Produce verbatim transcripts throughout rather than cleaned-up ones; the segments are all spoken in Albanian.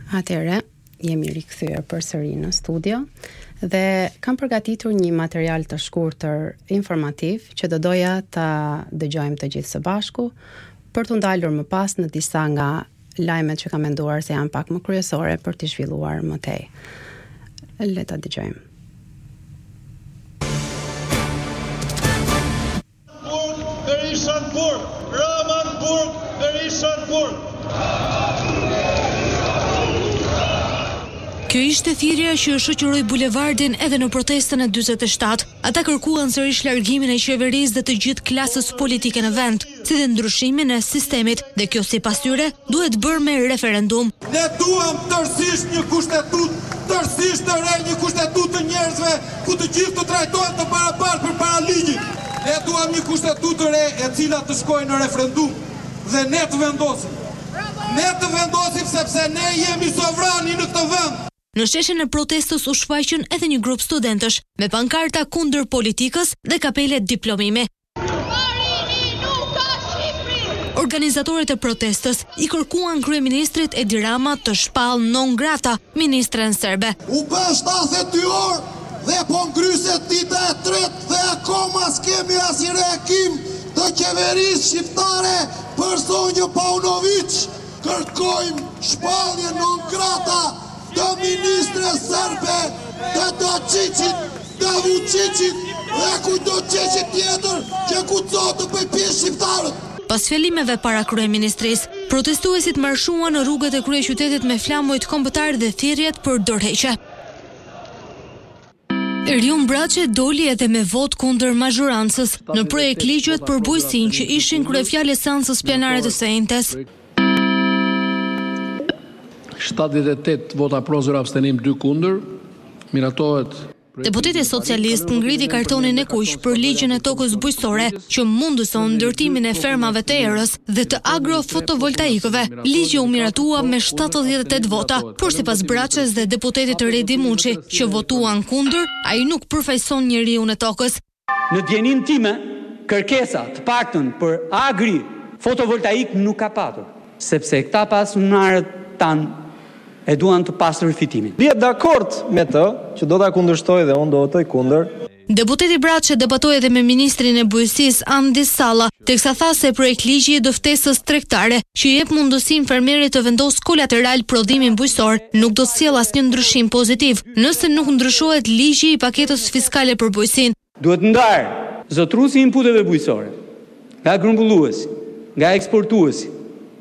Atëre, jemi rikthyer përsëri në studio dhe kam përgatitur një material të shkurtër informativ që do doja ta dëgjojmë të gjithë së bashku për të ndalur më pas në disa nga lajmet që kam menduar se janë pak më kryesore për të zhvilluar më tej. Le ta dëgjojmë. Berishanburg, Ramanburg, Berishanburg. Kjo ishte thirrja që shoqëroi bulevardin edhe në protestën e dyzet e shtatë. Ata kërkuan sërish largimin e qeverisë dhe të gjithë klasës politike në vend, si dhe ndryshimin e sistemit, dhe kjo sipas tyre duhet bërë me referendum. Ne duam tërësisht një kushtetutë, tërësisht të re një kushtetutë të njerëzve ku të gjithë të trajtohen të barabartë përpara ligjit. Ne duam një kushtetutë të re e cila të shkojë në referendum dhe ne të vendosim. Ne të vendosim sepse ne jemi sovrani në këtë vend. Në sheshin e protestës u shfaqën edhe një grup studentësh me pankarta kundër politikës dhe kapele diplomimi. Organizatorët e protestës i kërkuan kryeministrit Edi Rama të shpallë non grata ministren serbe. U bë shtatëdhjetë dy orë dhe po ngryset dita e tretë dhe akoma s'kemi asnjë reagim të qeverisë shqiptare për Sonjë Paunović. Kërkojmë shpallje non grata të ministre serbe, të Dačićit, të Vučićit dhe kujto qeqit tjetër që kuco të pëjpjesë shqiptarët. Pas fjallimeve para kryeministrisë, protestuesit marshuan në rrugët e kryeqytetit me flamujt kombëtar dhe thirrjet për dorëheqje. Erjon Braçe doli edhe me vot kundër mazhorancës në projekt ligjet për bujqësinë që ishin kryefjalë e seancës plenare të së njëjtës. shtatëdhjetë e tetë vota pro, zero abstenim, dy kundër, miratohet. Deputeti socialist ngriti kartonin e kuq për ligjin e tokës bujqësore që mundëson ndërtimin e fermave të erës dhe të agrofotovoltaikëve. Ligji u miratua me shtatëdhjetë e tetë vota, por sipas Braçes dhe deputetit Redi Muçi që votuan kundër, ai nuk përfaqëson njeriun e tokës. Në djenin time, kërkesa të paktën për agri fotovoltaik nuk ka patur, sepse këta pasunarët tanë e duan të pastër fitimin. Bie dakord me të, që do ta kundërshtoj dhe unë do votoj kundër. Deputeti Braçe debatoi edhe me ministrin e bujqësisë Andi Salla, teksa tha se projekt ligji i dëftesës tregtare, që jep mundësi fermierit të vendosë kolateral prodhimin bujqësor, nuk do të sjellë asnjë ndryshim pozitiv, nëse nuk ndryshohet ligji i paketës fiskale për bujqësinë. Duhet ndarë zotruesi i inputeve bujqësore nga grumbulluesi, nga eksportuesi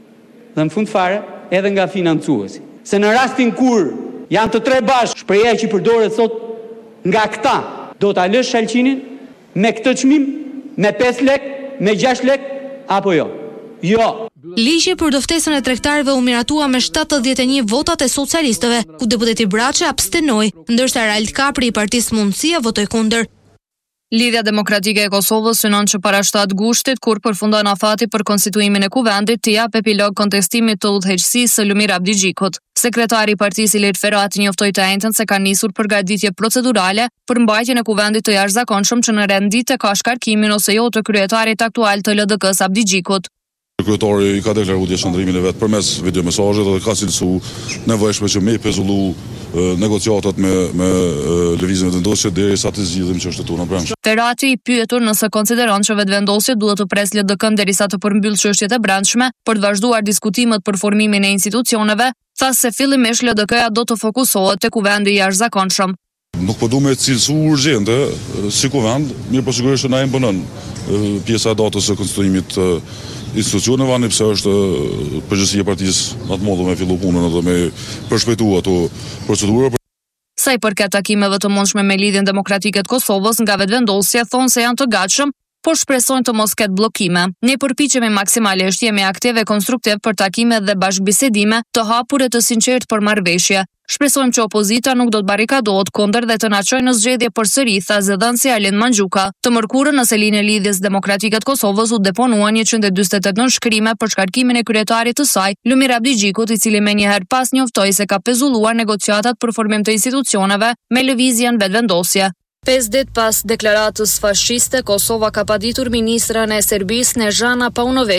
dhe në fund fare edhe nga financuesi. Se në rastin kur janë të tre bashkë, shpreha që përdoret sot nga këta, do ta lësh shalqinin me këtë çmim, me pesë lek, me gjashtë lek apo jo? Jo. Ligji për dëftesën e tregtarëve u miratua me shtatëdhjetë e një votat e socialistëve, ku deputeti Braçe abstenoi, ndërsa Rald Kapri i Partisë Mundësia votoi kundër. Lidhja Demokratike e Kosovës synon që para shtatë gushtit, kur përfundon afati për konstituimin e kuvendit, të jap epilog kontestimit të udhëheqësisë së Lumir Abdigjikut. Sekretari i partisë Ilir Ferati njoftoi të njëjtën se ka nisur përgatitje procedurale për mbajtjen e kuvendit të jashtëzakonshëm që në rendite ka shkarkimin ose jo të kryetarit aktual të L D K-s Abdigjikut. Kryetari i ka deklaruar dëshndrimin e vet përmes videomesazhet dhe ka cilësu nevojshme që me pezullu negociatat me me lëvizjen e vendosjes derisa të zgjidhim çështën tonë brendshme. Ferati i pyetur nëse konsideron që vetëvendosja duhet të presë L D K-n derisa të përmbyll çështjet e brendshme për të vazhduar diskutimet për formimin e institucioneve, tha se fillimisht L D K-ja do të fokusohet te kuvendi i jashtëzakonshëm. Nuk po du me cilësu urgjente si kuvend, mirë po sigurisht na imponon pjesa e datës së konstituimit të institucioneve, ani pse është përgjegjësia e partisë në atë modo me fillu punën edhe me përshpejtu ato procedura. Sa i përket takimeve të mundshme me Lidhjen Demokratike të Kosovës, nga vetëvendosja thonë se janë të gatshëm, por shpresojnë të mos ketë bllokime. Ne përpiqemi maksimalisht, jemi aktive konstruktiv për takime dhe bashkëbisedime të hapur e të sinqertë për marrëveshje. Shpresojmë që opozita nuk do të barikadohet kundër dhe të na çojë në zgjedhje përsëri, tha zëdhënësi Arlind Mandxuka. Të mërkurën në selinë e Lidhjes Demokratike të Kosovës u deponuan njëqind e dyzet e tetë nënshkrime për shkarkimin e kryetarit të saj, Lumir Abdigjikut, i cili menjëherë pas njoftoi se ka pezulluar negociatat për formim të institucioneve me lëvizjen vetëvendosje. Pesë ditë pas deklaratës fashiste, Kosova ka paditur ministrën e Serbisë Snežana Paunović.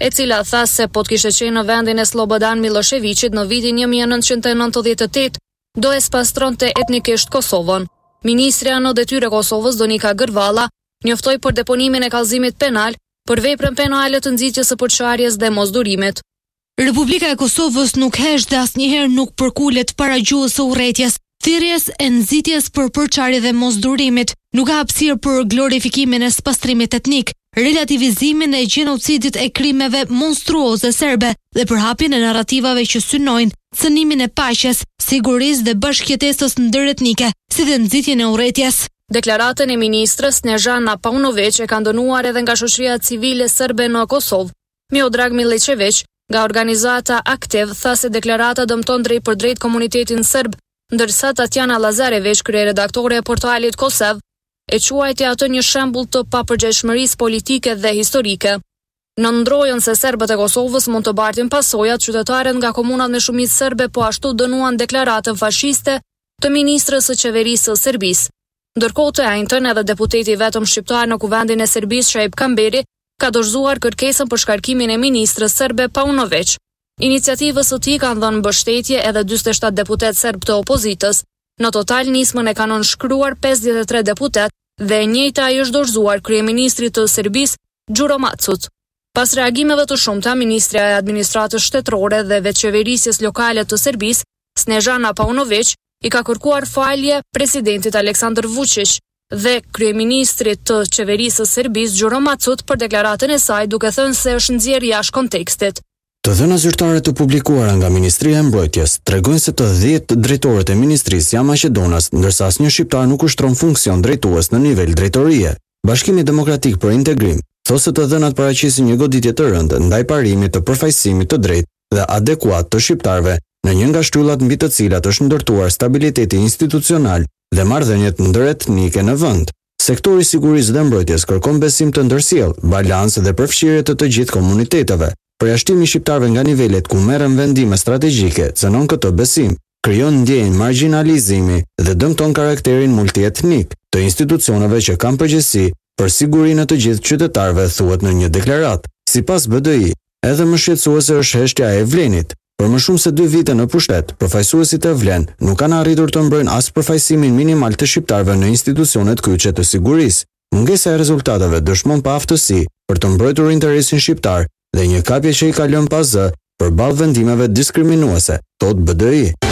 e cila tha se po të kishte qenë në vendin e Slobodan Miloševićit në vitin një mijë e nëntëqind e nëntëdhjetë e tetë, do e spastronte etnikisht Kosovën. Ministrja në detyrë e Kosovës Donika Gërvalla njoftoi për deponimin e kallëzimit penal për veprën penale të nxitjes së përçarjes dhe mosdurimit. Republika e Kosovës nuk hesh dhe asnjëherë nuk përkulet para gjuhës së urrëties, thirrjes e nxitjes për përçarje dhe mosdurimit, nuk ka hapësirë për glorifikimin e spastrimit etnik, relativizimin e gjenocidit e krimeve monstruoze serbe dhe përhapjen e narrativave që synojnë cënimin e paqes, sigurisë dhe bashkëjetesës ndëretnike, si dhe nxitjen e urrëties. Deklaratën e ministrës Snežana Paunović e ka ndënuar edhe nga shoqëria civile serbe në Kosovë. Miodrag Milićević, nga organizata Aktiv, tha se deklarata dëmton drejt për drejt komunitetin serb, ndërsa Tatjana Lazarević, kryeredaktore e portalit Kosev, e quajti atë një shembull të papërgjegjshmërisë politike dhe historike. Nëndrojën se serbët e Kosovës mund të bartin pasojat, qytetarët nga komunat me shumicë serbe po ashtu dënuan deklaratën fashiste të ministrës së qeverisë së Serbisë. Ndërkohë të njëjtën edhe deputeti vetëm shqiptar në kuvendin e Serbisë Shaib Kamberi ka dorëzuar kërkesën për shkarkimin e ministrës serbe Paunović. Iniciativës së tij kanë dhënë mbështetje edhe dyzet e shtatë deputet serb të opozitës. Në total nismën e kanë nënshkruar pesëdhjetë e tre deputet dhe e njëjta i është dorëzuar kryeministrit të Serbisë Gjuro Macut. Pas reagimeve të shumta, ministrja e administratës shtetërore dhe veçqeverisjes lokale të Serbisë, Snežana Paunović, i ka kërkuar falje presidentit Aleksandar Vučić dhe kryeministrit të qeverisë së Serbisë Gjuro Macut për deklaratën e saj, duke thënë se është nxjerrë jashtë kontekstit. Të dhëna zyrtare të publikuara nga Ministria e Mbrojtjes tregojnë se të dhjetë drejtorët e ministrisë janë maqedonas, ndërsa asnjë shqiptar nuk ushtron funksion drejtues në nivel drejtorie. Bashkimi Demokratik për Integrim thosë se të dhënat paraqesin një goditje të rëndë ndaj parimit të përfaqësimit të drejtë dhe adekuat të shqiptarëve në një nga shtyllat mbi të cilat është ndërtuar stabiliteti institucional dhe marrëdhëniet ndëretnike në vend. Sektori i sigurisë dhe mbrojtjes kërkon besim të ndërsjellë, balancë dhe përfshirje të të gjithë komuniteteve. Përjashtimi i shqiptarëve nga nivelet ku merren vendime strategjike cënon këtë besim, krijon ndjenjë marginalizimi dhe dëmton karakterin multietnik të institucioneve që kanë përgjegjësi për sigurinë e të gjithë qytetarëve, thuhet në një deklaratë. Sipas B D I, edhe më shqetësuese është çështja e Vlenit. Për më shumë se dy vite në pushtet, përfaqësuesit e Vlen nuk kanë arritur të mbrojnë as përfaqësimin minimal të shqiptarëve në institucionet kyçe të sigurisë. Mungesa e rezultateve dëshmon pa aftësi për të mbrojtur interesin shqiptar dhe një kapje që i ka lënë pa zë përballë vendimeve diskriminuese, thot B D I.